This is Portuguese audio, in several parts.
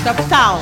Capital.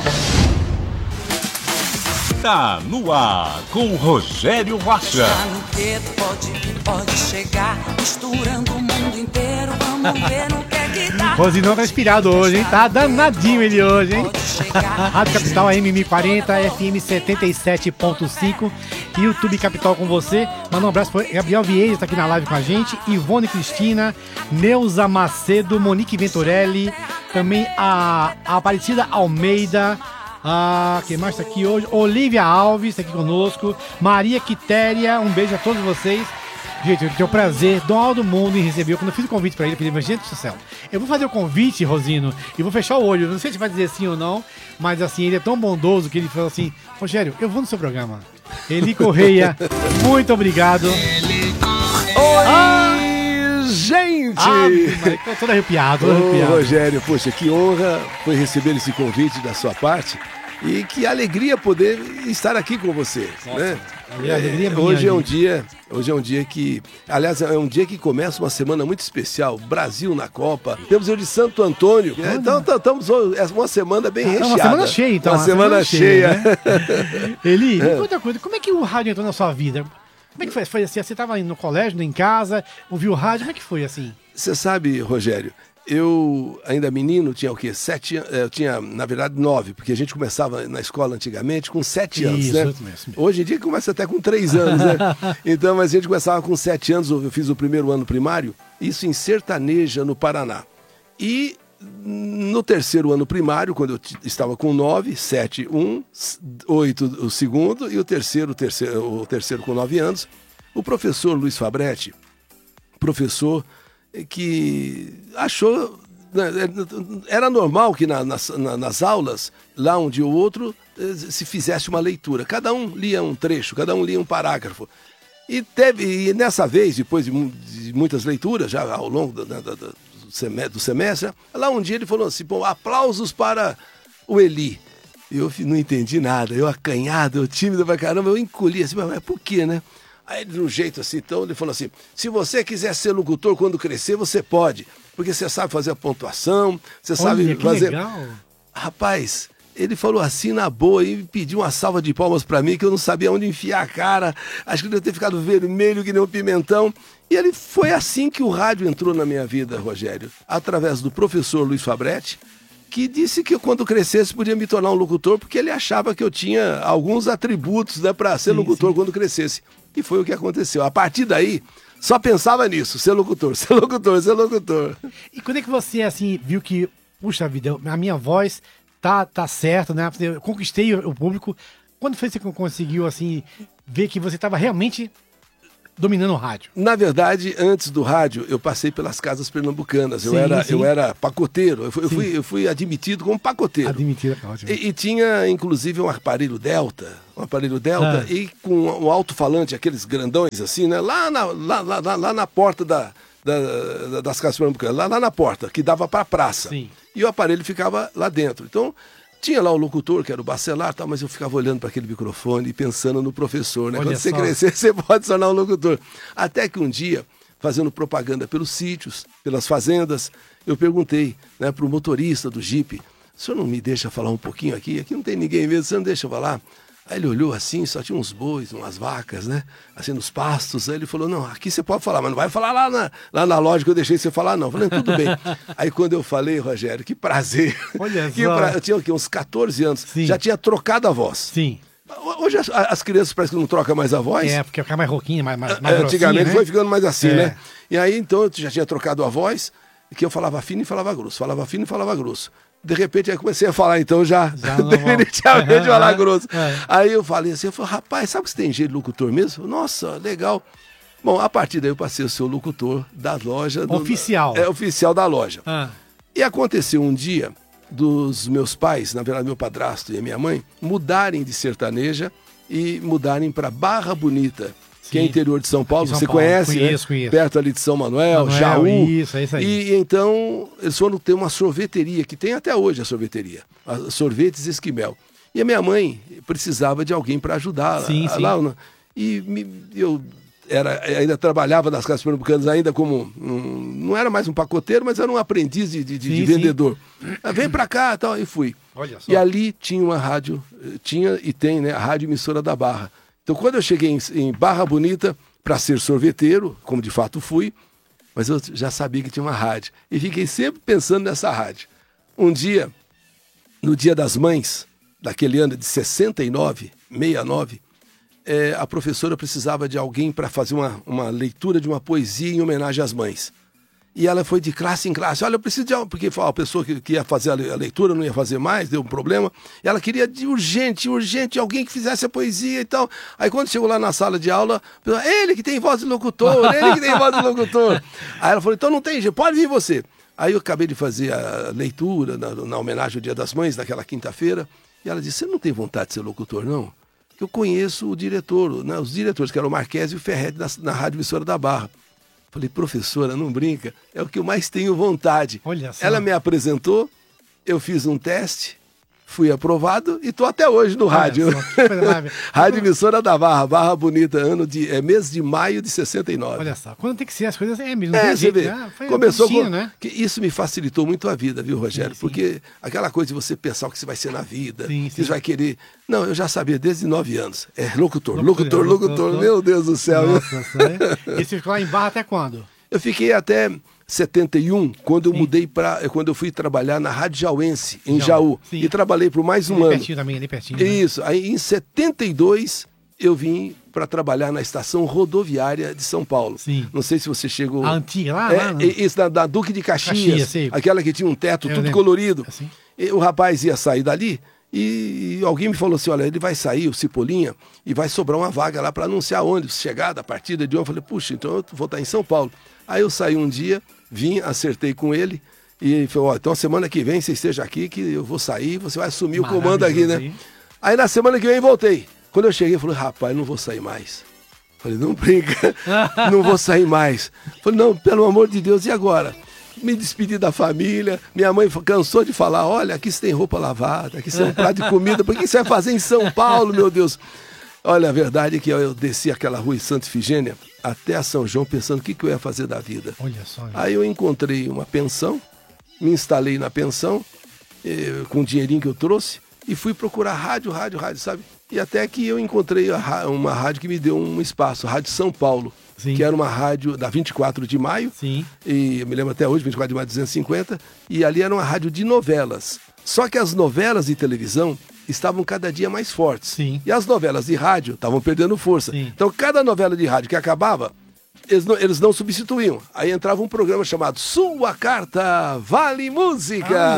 Tá no ar com Rogério Rocha. Está no gueto, pode chegar, misturando o mundo inteiro, vamos ver no que é que dá. Rosinão tá inspirado hoje, hein? Tá danadinho ele hoje, hein? Rádio Capital AM 1040, FM 77.5, YouTube Capital com você. Manda um abraço pro Gabriel Vieira, tá aqui na live com a gente. Ivone Cristina, Neuza Macedo, Monique Venturelli, também a Aparecida Almeida. Quem mais tá aqui hoje? Olivia Alves tá aqui conosco. Maria Quitéria, um beijo a todos vocês. Gente, eu tenho o prazer do alto do mundo em receber. Quando eu fiz o convite pra ele, eu falei, mas gente do céu, eu vou fazer o convite, Rosino, e vou fechar o olho. Não sei se vai dizer sim ou não, mas assim, ele é tão bondoso que ele falou assim, Rogério, eu vou no seu programa. Eli Correia, muito obrigado. Oi, gente! Tô todo arrepiado, Rogério, poxa, que honra foi receber esse convite da sua parte. E que alegria poder estar aqui com você. Nossa, né? Alegria minha, hoje é um dia que, aliás, é um dia que começa uma semana muito especial. Brasil na Copa. Temos o de Santo Antônio. Então estamos uma semana bem recheada. Uma semana cheia, então. Uma semana cheia. Né? Eli, outra coisa, como é que o rádio entrou na sua vida? Como é que foi? Foi assim, você estava no colégio, em casa, ouviu o rádio, como é que foi assim? Você sabe, Rogério, eu, ainda menino, tinha o quê? 7 anos, eu tinha, na verdade, 9, porque a gente começava na escola antigamente com 7 anos, né? Mesmo. Hoje em dia começa até com 3 anos, né? Então, mas a gente começava com 7 anos, eu fiz o primeiro ano primário, isso em Sertaneja, no Paraná. E no terceiro ano primário, quando eu estava com 9, 7, 8 o segundo, e o terceiro com 9 anos, o professor Luiz Fabretti, professor que achou, era normal que nas aulas, lá um dia ou outro, se fizesse uma leitura. Cada um lia um trecho, cada um lia um parágrafo. E nessa vez, depois de muitas leituras, já ao longo do semestre, lá um dia ele falou assim, pô, aplausos para o Eli. Eu não entendi nada, eu acanhado, eu tímido pra caramba, eu encolhi assim, mas por quê, né? Aí de um jeito assim, então ele falou assim, se você quiser ser locutor quando crescer, você pode, porque você sabe fazer a pontuação, você sabe fazer... Legal. Rapaz, ele falou assim na boa e pediu uma salva de palmas pra mim, que eu não sabia onde enfiar a cara, acho que deve ter ficado vermelho que nem um pimentão. E ele foi assim que o rádio entrou na minha vida, Rogério, através do professor Luiz Fabretti, que disse que quando crescesse podia me tornar um locutor, porque ele achava que eu tinha alguns atributos, né, para ser locutor quando crescesse. E foi o que aconteceu. A partir daí, só pensava nisso, ser locutor, ser locutor, ser locutor. E quando é que você, assim, viu que, puxa vida, a minha voz tá certa, né? Eu conquistei o público. Quando foi que você conseguiu, assim, ver que você estava realmente dominando o rádio? Na verdade, antes do rádio, eu passei pelas casas pernambucanas. Eu era pacoteiro. Eu fui admitido como pacoteiro. Admitido, ótimo. E tinha, inclusive, um aparelho Delta. E com um alto-falante, aqueles grandões assim, né? Lá na porta das casas pernambucanas. Lá na porta, que dava para a praça. Sim. E o aparelho ficava lá dentro. Então, tinha lá o locutor, que era o Bacelar, mas eu ficava olhando para aquele microfone e pensando no professor, né? Quando você crescer, você pode se tornar um locutor. Até que um dia, fazendo propaganda pelos sítios, pelas fazendas, eu perguntei, né, para o motorista do Jeep, o senhor não me deixa falar um pouquinho aqui? Aqui não tem ninguém mesmo, você não deixa eu falar? Aí ele olhou assim, só tinha uns bois, umas vacas, né? Assim, nos pastos. Aí ele falou, não, aqui você pode falar, mas não vai falar lá na loja que eu deixei você falar, não. Eu falei, tudo bem. Aí quando eu falei, Rogério, que prazer. Olha só. Eu tinha o quê? Uns 14 anos. Sim. Já tinha trocado a voz. Sim. Hoje as crianças parecem que não trocam mais a voz. Porque fica mais rouquinha, mais antigamente grossinha, né? foi ficando mais assim, né? E aí, então, eu já tinha trocado a voz, que eu falava fino e falava grosso. Falava fino e falava grosso. De repente, aí comecei a falar, então, já definitivamente falar grosso. Aí eu falei assim, rapaz, sabe que você tem jeito de locutor mesmo? Nossa, legal. Bom, a partir daí eu passei a ser o locutor da loja. Oficial. Oficial da loja. E aconteceu um dia dos meus pais, na verdade meu padrasto e a minha mãe, mudarem de Sertaneja e mudarem para Barra Bonita, que é interior de São Paulo, você conhece, conheço. Perto ali de São Manuel, Jaú. Isso, é isso aí. E então eles foram ter uma sorveteria, que tem até hoje a sorveteria, a Sorvetes Esquimel. E a minha mãe precisava de alguém para ajudar lá. Eu ainda trabalhava nas casas pernambucanas, ainda como, não era mais um pacoteiro, mas era um aprendiz de vendedor. Vem para cá e tal, e fui. Olha só. E ali tinha uma rádio, tinha e tem, né, a Rádio Emissora da Barra. Então, quando eu cheguei em Barra Bonita para ser sorveteiro, como de fato fui, mas eu já sabia que tinha uma rádio. E fiquei sempre pensando nessa rádio. Um dia, no Dia das Mães, daquele ano de 69, a professora precisava de alguém para fazer uma leitura de uma poesia em homenagem às mães. E ela foi de classe em classe. Olha, eu preciso de... Porque a pessoa que ia fazer a leitura não ia fazer mais, deu um problema. Ela queria de urgente, alguém que fizesse a poesia e tal. Aí quando chegou lá na sala de aula, ele que tem voz de locutor, ele que tem voz de locutor. Aí ela falou, então não tem jeito, pode vir você. Aí eu acabei de fazer a leitura na homenagem ao Dia das Mães, naquela quinta-feira. E ela disse, você não tem vontade de ser locutor, não? Eu conheço o diretor, né, os diretores, que eram o Marquese e o Ferretti, na Rádio Emissora da Barra. Falei, professora, não brinca, é o que eu mais tenho vontade. Olha só. Ela me apresentou, eu fiz um teste, fui aprovado e estou até hoje no rádio. Rádio Emissora da Barra, Barra Bonita, mês de maio de 69. Olha só, quando tem que ser as coisas mesmo, não tem você jeito, vê, né? começou cursinho, com... né? Que isso me facilitou muito a vida, viu, Rogério? Sim. Porque aquela coisa de você pensar o que você vai ser na vida, Sim. que você vai querer... Não, eu já sabia desde 9 anos. É locutor, meu Deus do céu. Nossa, e você ficou lá em Barra até quando? Eu fiquei até 71, quando eu mudei quando eu fui trabalhar na Rádio Jauense, em Jaú. Sim. E trabalhei por mais um ali ano. Pertinho também, ali pertinho. Né? Isso. Aí em 72 eu vim para trabalhar na estação rodoviária de São Paulo. Sim. Não sei se você chegou... A antiga lá? Isso, da Duque de Caxias. Sei. Aquela que tinha um teto tudo colorido. Assim. E o rapaz ia sair dali e alguém me falou assim, olha, ele vai sair, o Cipolinha, e vai sobrar uma vaga lá para anunciar ônibus, chegada, partida de ônibus. Eu falei, puxa, então eu vou estar em São Paulo. Aí eu saí um dia, vim, acertei com ele, e ele falou, ó, então semana que vem você esteja aqui, que eu vou sair, você vai assumir o comando aqui, né? Aí na semana que vem voltei. Quando eu cheguei, eu falei, rapaz, não vou sair mais. Falei, não brinca, não vou sair mais. Falei, não, pelo amor de Deus, e agora? Me despedi da família, minha mãe cansou de falar, olha, aqui você tem roupa lavada, aqui você tem um prato de comida, por que você vai fazer em São Paulo, meu Deus? Olha, a verdade é que eu desci aquela rua em Santa Efigênia até a São João pensando o que eu ia fazer da vida. Olha só. Aí eu encontrei uma pensão, me instalei na pensão, com o dinheirinho que eu trouxe, e fui procurar rádio, sabe? E até que eu encontrei uma rádio que me deu um espaço, a Rádio São Paulo. Sim. Que era uma rádio da 24 de maio, Sim. E eu me lembro até hoje, 24 de maio de 250, e ali era uma rádio de novelas. Só que as novelas de televisão estavam cada dia mais fortes. Sim. E as novelas de rádio estavam perdendo força. Sim. Então cada novela de rádio que acabava, eles não substituíam. Aí entrava um programa chamado Sua Carta Vale Música.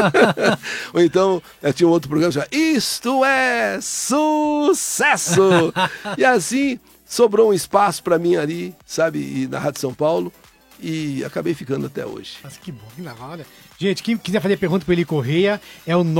Ou então tinha um outro programa chamado Isto é Sucesso. E assim... sobrou um espaço para mim ali, sabe, e na Rádio São Paulo, e acabei ficando até hoje. Mas que bom, que legal, olha. Gente, quem quiser fazer pergunta para Eli Correia é o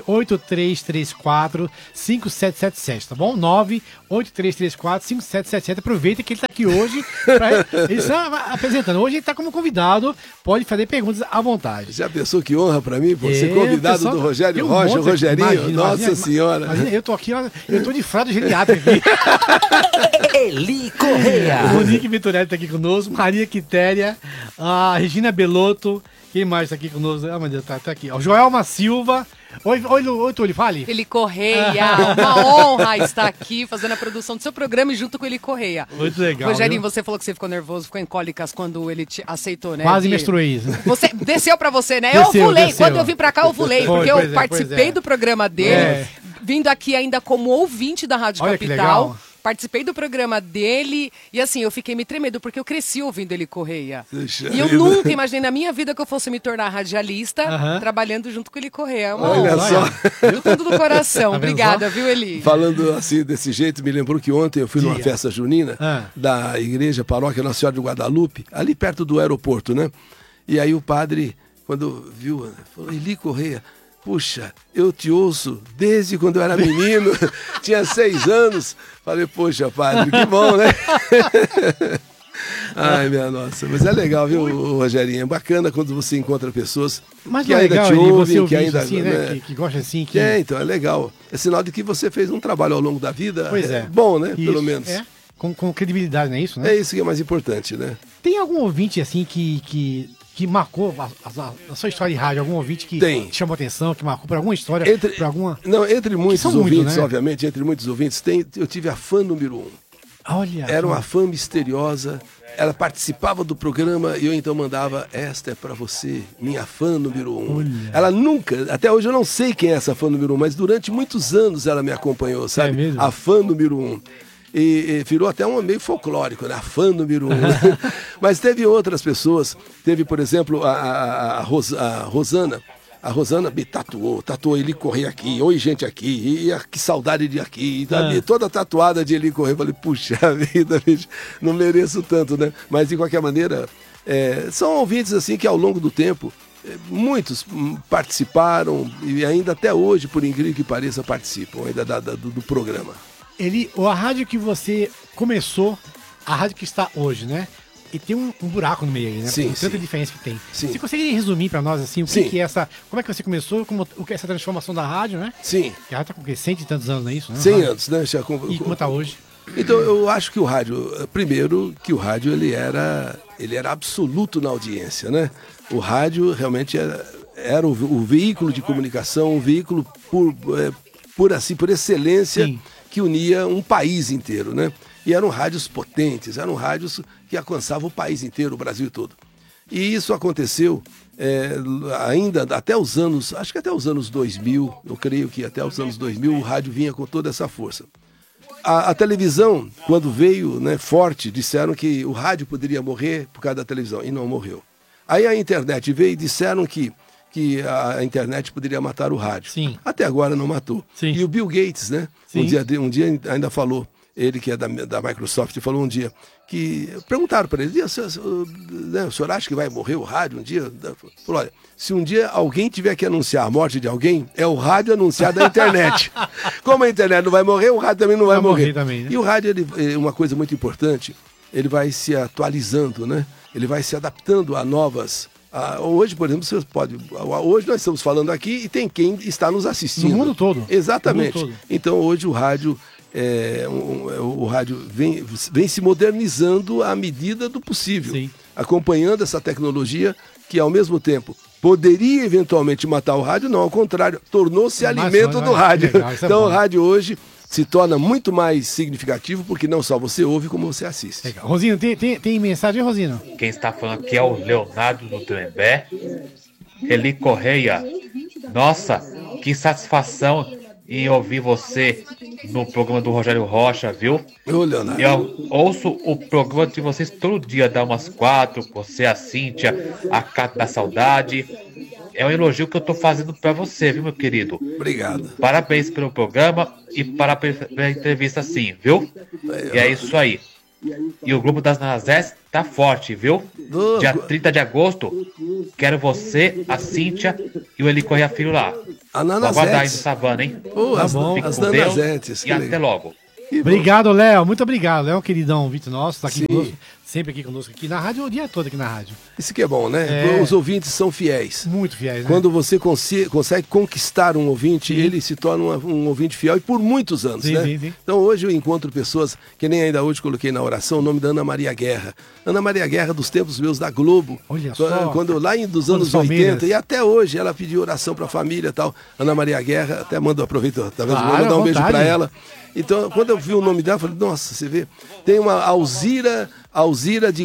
98334-5777, tá bom? 98334-5777. Aproveita que ele tá aqui hoje, ele está apresentando. Hoje ele está como convidado, pode fazer perguntas à vontade. Já pensou que honra para mim, por ser convidado pessoal, do Rogério Rocha, o Rogerinho? Nossa Senhora. Imagina, eu tô aqui, eu tô de fralda geriátrica aqui. Eli Correia. O Monique Vitorelli tá aqui conosco, Maria Quitéria, a Regina Belotto. Quem mais tá aqui conosco? Ah, meu Deus, tá aqui. O Joelma Silva. Oi, Túlio, fale. Eli Correia, uma honra estar aqui fazendo a produção do seu programa e junto com Eli Correia. Muito legal. Rogerinho, você falou que você ficou nervoso, ficou em cólicas quando ele te aceitou, né? Quase menstruei. Você desceu pra você, né? Eu ovulei. Quando eu vim pra cá, eu ovulei, porque eu participei do programa dele, vindo aqui ainda como ouvinte da Rádio Olha Capital. Que legal. Participei do programa dele e assim, eu fiquei me tremendo, porque eu cresci ouvindo Eli Correia. Deixa e eu nunca imaginei na minha vida que eu fosse me tornar radialista, trabalhando junto com Eli Correia. Olha só. Do fundo do coração. Obrigada, viu, Eli? Falando assim, desse jeito, me lembrou que ontem eu fui numa festa junina da igreja paróquia Nossa Senhora de Guadalupe, ali perto do aeroporto, né? E aí o padre, quando viu, falou, Eli Correia, puxa, eu te ouço desde quando eu era menino, tinha 6 anos. Falei, poxa, padre, que bom, né? Ai, minha nossa. Mas é legal, viu, Rogerinho? É bacana quando você encontra pessoas que ainda te ouvem, que ainda... Assim, né? Que gosta assim. Então, é legal. É sinal de que você fez um trabalho ao longo da vida. Pois é. Bom, né? Isso, pelo menos. Com credibilidade, não é isso, né? É isso que é mais importante, né? Tem algum ouvinte, assim, que que marcou a sua história de rádio? Algum ouvinte que te chamou atenção, que marcou por alguma história? Entre muitos ouvintes, muito, né? Obviamente, entre muitos ouvintes, eu tive a fã número 1. Olha. Era uma fã misteriosa. Ela participava do programa e eu então mandava: esta é pra você, minha fã número 1. Olha. Ela nunca, até hoje eu não sei quem é essa fã número 1, mas durante muitos anos ela me acompanhou, sabe? É mesmo? A fã número 1. E virou até um meio folclórico, né? A fã número 1. Mas teve outras pessoas. Teve, por exemplo, a Rosana. A Rosana me tatuou Eli Correia aqui, oi gente aqui, e que saudade de aqui, toda tatuada de Eli Correia. Falei, puxa vida, bicho, não mereço tanto, né? Mas de qualquer maneira, são ouvintes assim que ao longo do tempo, muitos participaram e ainda até hoje, por incrível que pareça, participam ainda do programa. A rádio que você começou, a rádio que está hoje, né? E tem um buraco no meio aí, né? Sim, tanta diferença que tem. Sim. Você conseguiria resumir pra nós, assim, que é essa... Como é que você começou, o que é essa transformação da rádio, né? Sim. Que a rádio tá com 100 e tantos anos, não é isso? Né? 100 anos, né? E como tá hoje? Então, eu acho que o rádio... Primeiro, que o rádio, ele era absoluto na audiência, né? O rádio, realmente, era o veículo de comunicação, um veículo por excelência, sim, que unia um país inteiro, né? E eram rádios potentes, eram rádios que alcançavam o país inteiro, o Brasil todo. E isso aconteceu ainda até os anos, acho que até os anos 2000, eu creio que até os anos 2000 o rádio vinha com toda essa força. A televisão, quando veio, né, forte, disseram que o rádio poderia morrer por causa da televisão, e não morreu. Aí a internet veio e disseram que a internet poderia matar o rádio. Sim. Até agora não matou. Sim. E o Bill Gates, né, um dia ainda falou, ele que é da Microsoft, falou um dia, que perguntaram para ele, o senhor acha que vai morrer o rádio um dia? Falou, olha, se um dia alguém tiver que anunciar a morte de alguém, é o rádio anunciar da internet. Como a internet não vai morrer, o rádio também não vai morrer. Também, né? E o rádio, uma coisa muito importante, ele vai se atualizando, né? Ele vai se adaptando a novas... hoje, por exemplo, hoje nós estamos falando aqui e tem quem está nos assistindo. No mundo todo. Exatamente. No mundo todo. Então hoje o rádio... o rádio vem se modernizando à medida do possível, sim, acompanhando essa tecnologia que ao mesmo tempo poderia eventualmente matar o rádio, não, ao contrário, tornou-se alimento do rádio. Legal, então o rádio hoje se torna muito mais significativo porque não só você ouve, como você assiste. Legal. Rosino, tem mensagem, Rosino? Quem está falando aqui é o Leonardo do Trembé. Eli Correia, nossa, que satisfação em ouvir você no programa do Rogério Rocha, viu? Ô, Leonardo. Eu ouço o programa de vocês todo dia, dá umas 4, você, a Cíntia, a Cata da Saudade. É um elogio que eu tô fazendo pra você, viu, meu querido? Obrigado. Parabéns pelo programa e parabéns pela entrevista, sim, viu? E é isso aí. E o Grupo das Nanazés tá forte, viu? Dia 30 de agosto, quero você, a Cíntia e o Eli Correia Filho lá. A Nanazés. Vou aguardar aí no Savana, hein? Tá bom. As Nanazetes. E até logo. Obrigado, Léo. Muito obrigado. Léo, queridão, Vitor nosso, tá aqui conosco, sempre aqui conosco, aqui na rádio, o dia todo aqui na rádio. Isso que é bom, né? Os ouvintes são fiéis. Muito fiéis, né? Quando você consegue conquistar um ouvinte, sim, ele se torna um ouvinte fiel e por muitos anos, sim, né? Sim, sim. Então hoje eu encontro pessoas, que nem ainda hoje coloquei na oração o nome da Ana Maria Guerra. Ana Maria Guerra dos tempos meus da Globo. Olha só. Quando lá dos anos 80 e até hoje ela pediu oração pra família e tal. Ana Maria Guerra, até aproveito, tá vendo? Vou mandar um beijo pra ela. Então, quando eu vi o nome dela, eu falei, nossa, você vê, tem uma Alzira de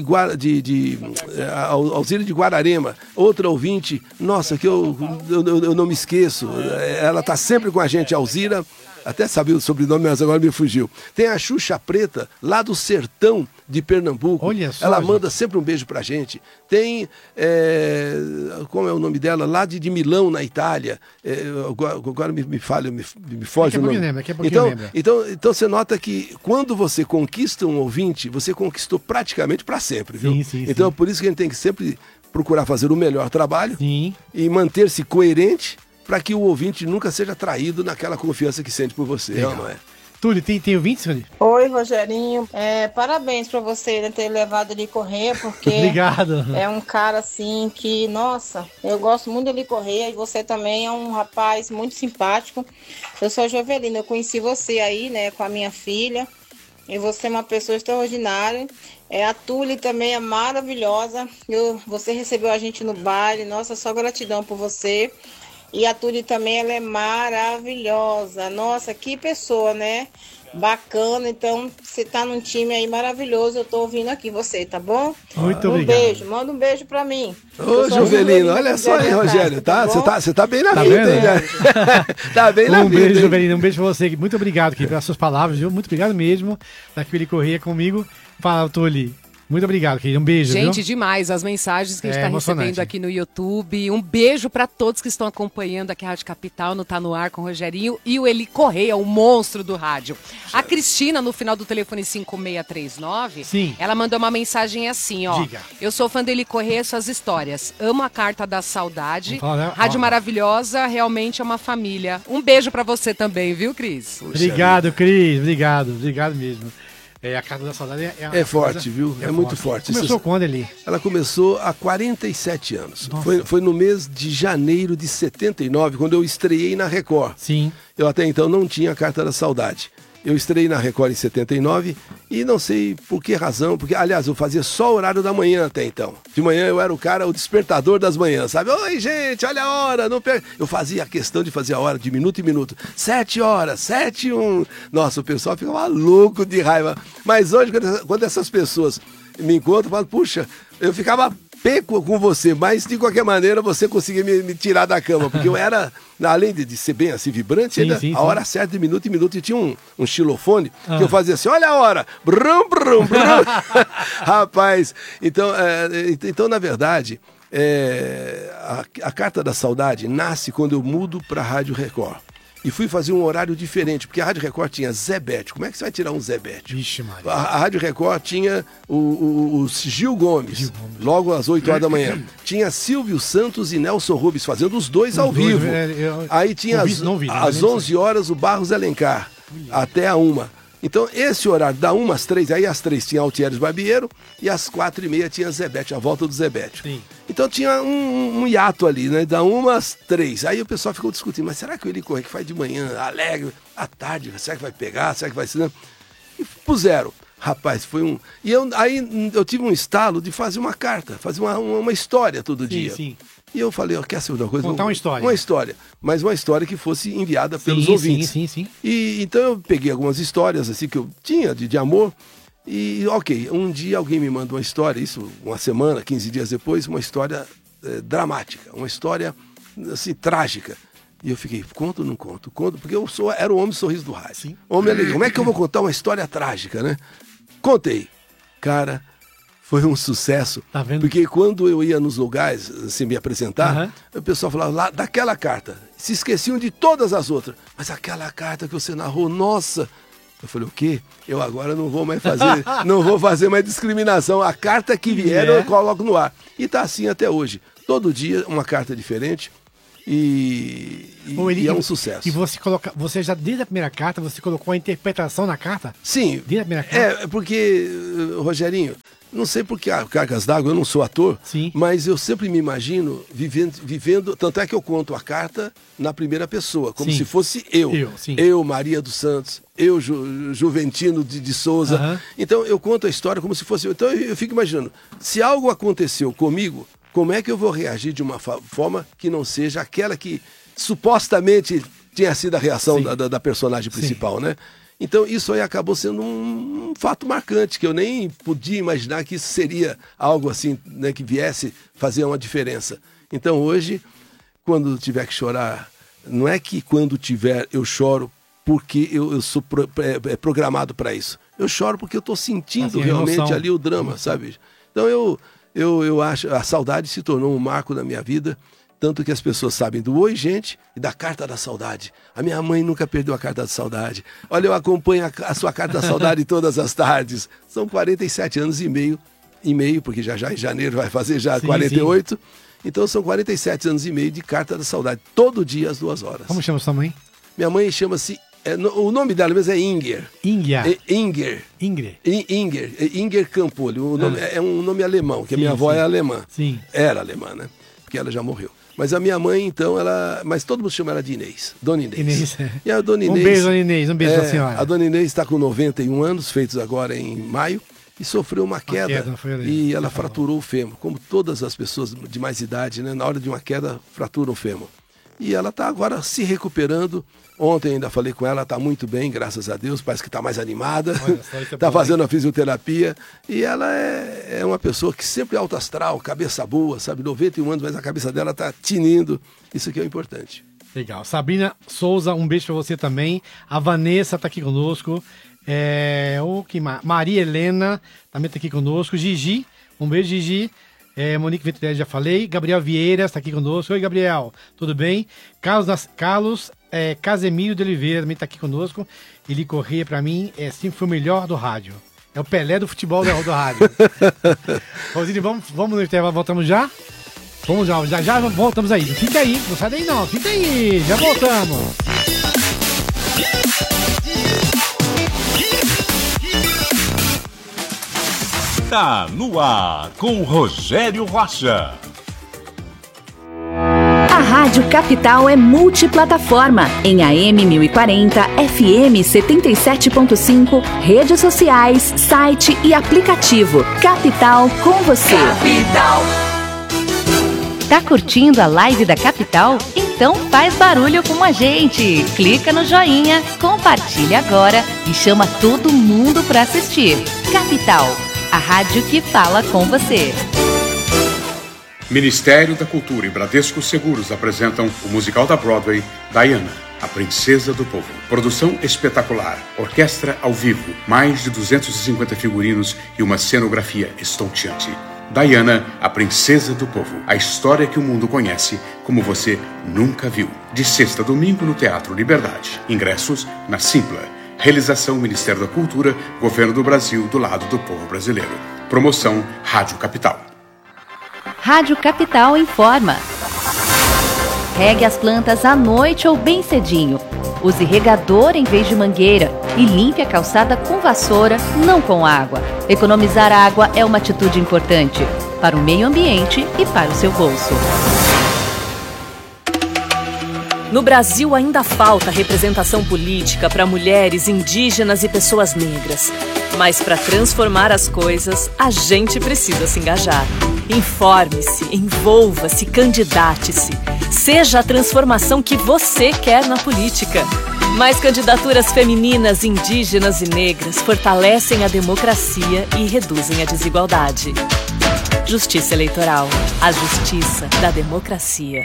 Guararema, outra ouvinte, nossa, que eu não me esqueço, ela tá sempre com a gente, Alzira, até sabia o sobrenome, mas agora me fugiu. Tem a Xuxa Preta, lá do sertão de Pernambuco. Olha só, ela manda sempre um beijo pra gente. Tem, como é o nome dela? Lá de Milão, na Itália. Agora me foge o nome. Então você nota que quando você conquista um ouvinte, você conquistou praticamente para sempre, viu? Sim, então é por isso que a gente tem que sempre procurar fazer o melhor trabalho, sim, e manter-se coerente para que o ouvinte nunca seja traído naquela confiança que sente por você, não é? Túlio, tem ouvintes, Túlio? Oi, Rogerinho. Parabéns pra você, né, ter levado ele Correia, porque obrigado. É um cara assim que, nossa, eu gosto muito dele Correia e você também é um rapaz muito simpático. Eu sou a Jovelina, eu conheci você aí, né, com a minha filha. E você é uma pessoa extraordinária. A Tule também é maravilhosa. Você recebeu a gente no baile. Nossa, só gratidão por você. E a Tule também, ela é maravilhosa. Nossa, que pessoa, né? Bacana. Então, você tá num time aí maravilhoso. Eu tô ouvindo aqui você, tá bom? Muito obrigado. Beijo. Manda um beijo pra mim. Ô, Juvelino, olha só aí, Rogério, tá? Você tá bem na vida, hein, né? Tá bem na vida. Um beijo, Juvelino. Um beijo pra você. Muito obrigado aqui pelas suas palavras, viu? Muito obrigado mesmo. Daquele Correia comigo. Fala, Tuli. Muito obrigado, querido. Um beijo, gente, viu? Demais as mensagens que a gente está recebendo aqui no YouTube. Um beijo para todos que estão acompanhando aqui a Rádio Capital no Tá No Ar com o Rogerinho e o Eli Correia, o monstro do rádio. A Cristina, no final do telefone 5639, sim, ela mandou uma mensagem assim, ó. Diga. Eu sou fã do Eli Correia, suas histórias. Amo a Carta da Saudade. Rádio maravilhosa, realmente é uma família. Um beijo para você também, viu, Cris? Obrigado, Cris. Obrigado mesmo. A Carta da Saudade é forte, coisa, viu? É muito forte. Começou quando, Eli? Ela começou há 47 anos. Foi no mês de janeiro de 79, quando eu estreiei na Record. Sim. Eu até então não tinha a Carta da Saudade. Eu estreiei na Record em 79 e não sei por que razão, porque, aliás, eu fazia só o horário da manhã até então. De manhã eu era o despertador das manhãs, sabe? Oi, gente, olha a hora, não per... Eu fazia a questão de fazer a hora de minuto em minuto. 7 horas, 7 e 1. Nossa, o pessoal ficava louco de raiva. Mas hoje, quando essas pessoas me encontram, eu falo, puxa, eu ficava peco com você, mas de qualquer maneira você conseguia me tirar da cama, porque eu era, além de ser bem assim vibrante, sim, a hora certa de minuto em minuto, e tinha um xilofone que eu fazia assim, olha a hora, brum, brum, brum. Rapaz, então na verdade, a Carta da Saudade nasce quando eu mudo para a Rádio Record. E fui fazer um horário diferente, porque a Rádio Record tinha Zé Bétio. Como é que você vai tirar um Zé Bétio? Vixe, Maria. A Rádio Record tinha o Gil Gomes, logo às 8 horas da manhã. Tinha Silvio Santos e Nelson Rubens, fazendo os dois ao vivo. Aí tinha às 11 horas o Barros Alencar, até a 1. Então, esse horário da 1 às 3, aí às 3 tinha Altieres Barbiero e às 4h30 tinha Zé Bétio, a volta do Zé Bétio. Sim. Então tinha um hiato ali, né? Da 1 às 3. Aí o pessoal ficou discutindo, mas será que o Eli Correia que faz de manhã, alegre, à tarde, será que vai pegar? Será que vai ser? E puseram. Rapaz, foi um... E aí eu tive um estalo de fazer uma carta, fazer uma história todo dia. Sim. E eu falei, quer saber uma coisa? Contar uma história. Uma história, mas uma história que fosse enviada pelos ouvintes. Sim. E então eu peguei algumas histórias assim que eu tinha de amor. E ok, um dia alguém me manda uma história, isso uma semana, 15 dias depois, uma história dramática, uma história assim, trágica. E eu fiquei, conto ou não conto? Conto, porque era o homem sorriso do rádio. Sim. Homem alegre. Como é que eu vou contar uma história trágica, né? Contei. Cara, foi um sucesso. Tá vendo? Porque quando eu ia nos lugares, assim, me apresentar, o pessoal falava, lá, daquela carta, se esqueciam de todas as outras. Mas aquela carta que você narrou, nossa... Eu falei, o quê? Eu agora não vou mais fazer, não vou fazer mais discriminação. A carta que vier eu coloco no ar. E tá assim até hoje. Todo dia uma carta diferente e é um sucesso. E você já desde a primeira carta, você colocou a interpretação na carta? Sim. Desde a primeira carta? Porque, Rogerinho, não sei porque cargas d'água, eu não sou ator, sim, mas eu sempre me imagino vivendo, tanto é que eu conto a carta na primeira pessoa, como se fosse eu, Maria dos Santos, eu, Juventino de Souza. Então eu conto a história como se fosse eu. Então eu fico imaginando, se algo aconteceu comigo, como é que eu vou reagir de uma forma que não seja aquela que supostamente tinha sido a reação da personagem principal, né? Então isso aí acabou sendo um fato marcante, que eu nem podia imaginar que isso seria algo assim, né, que viesse fazer uma diferença. Então hoje, quando tiver que chorar, não é que quando tiver eu choro porque eu sou programado para isso. Eu choro porque eu estou sentindo realmente ali o drama, sabe? Então eu acho, a saudade se tornou um marco na minha vida. Tanto que as pessoas sabem do Oi, Gente, e da Carta da Saudade. A minha mãe nunca perdeu a Carta da Saudade. Olha, eu acompanho a sua Carta da Saudade todas as tardes. São 47 anos e meio, porque já em janeiro vai fazer já 48. Sim. Então são 47 anos e meio de Carta da Saudade, todo dia às 2 horas. Como chama sua mãe? Minha mãe chama-se... o nome dela mesmo é Inger. Inger Campoli. O nome, é um nome alemão, que a minha avó é alemã. Sim. Era alemã, né? Porque ela já morreu. Mas a minha mãe, então, mas todo mundo chama ela de Inês, Dona Inês. E a Dona Inês... Um beijo, Dona Inês, um beijo pra senhora. A Dona Inês está com 91 anos, feitos agora em maio, e sofreu uma queda e ela fraturou o fêmur, como todas as pessoas de mais idade, né? Na hora de uma queda, fraturam o fêmur. E ela está agora se recuperando. Ontem ainda falei com ela, está muito bem, graças a Deus, parece que está mais animada, está fazendo a fisioterapia, e ela é uma pessoa que sempre é alto astral, cabeça boa, sabe, 91 anos, mas a cabeça dela está tinindo, isso aqui é importante. Legal. Sabrina Souza, um beijo para você também. A Vanessa está aqui conosco, Maria Helena também está aqui conosco, Gigi, um beijo, Gigi. Monique Venturelli, já falei. Gabriel Vieira está aqui conosco. Oi, Gabriel, tudo bem? Carlos Casemiro de Oliveira também está aqui conosco. Ele Correia, para mim, sempre foi o melhor do rádio. É o Pelé do futebol do rádio. Rosine, vamos no intervalo, voltamos já? Vamos já voltamos aí. Fica aí, não sai daí não, fica aí, já voltamos. Tá no ar com Rogério Rocha. A Rádio Capital é multiplataforma, em AM 1040, FM 77.5, redes sociais, site e aplicativo. Capital com você. Capital. Tá curtindo a live da Capital? Então faz barulho com a gente. Clica no joinha, compartilha agora e chama todo mundo para assistir. Capital, a rádio que fala com você. Ministério da Cultura e Bradesco Seguros apresentam o musical da Broadway, Diana, a Princesa do Povo. Produção espetacular, orquestra ao vivo, mais de 250 figurinos e uma cenografia estonteante. Diana, a Princesa do Povo. A história que o mundo conhece como você nunca viu. De sexta a domingo no Teatro Liberdade. Ingressos na Simpla. Realização Ministério da Cultura, Governo do Brasil, do lado do povo brasileiro. Promoção Rádio Capital. Rádio Capital informa. Regue as plantas à noite ou bem cedinho. Use regador em vez de mangueira e limpe a calçada com vassoura, não com água. Economizar água é uma atitude importante para o meio ambiente e para o seu bolso. No Brasil ainda falta representação política para mulheres, indígenas e pessoas negras. Mas para transformar as coisas, a gente precisa se engajar. Informe-se, envolva-se, candidate-se. Seja a transformação que você quer na política. Mais candidaturas femininas, indígenas e negras fortalecem a democracia e reduzem a desigualdade. Justiça Eleitoral. A justiça da democracia.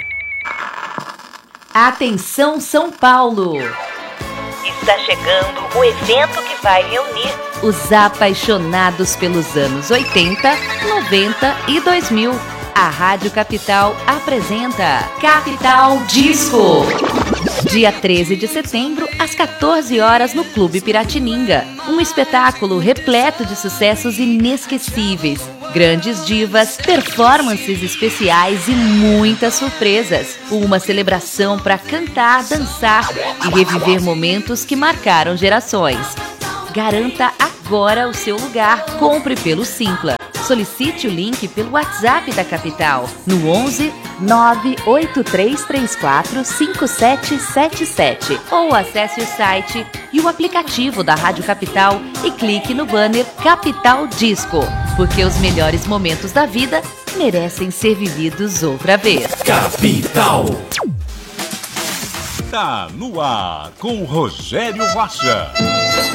Atenção, São Paulo! Está chegando o evento que vai reunir os apaixonados pelos anos 80, 90 e 2000. A Rádio Capital apresenta Capital Disco. Dia 13 de setembro, às 14 horas, no Clube Piratininga. Um espetáculo repleto de sucessos inesquecíveis, grandes divas, performances especiais e muitas surpresas. Uma celebração para cantar, dançar e reviver momentos que marcaram gerações. Garanta agora o seu lugar. Compre pelo Simpla. Solicite o link pelo WhatsApp da Capital no 11 98334 5777 ou acesse o site e o aplicativo da Rádio Capital e clique no banner Capital Disco, porque os melhores momentos da vida merecem ser vividos outra vez. Capital. Tá no ar com Rogério Rocha.